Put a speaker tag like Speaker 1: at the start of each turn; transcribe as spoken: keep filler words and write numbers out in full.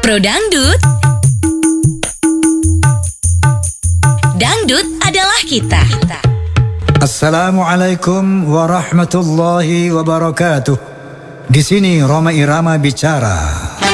Speaker 1: Pro Dangdut. Dangdut adalah kita.
Speaker 2: Assalamualaikum warahmatullahi wabarakatuh. Di sini Roma Irama bicara.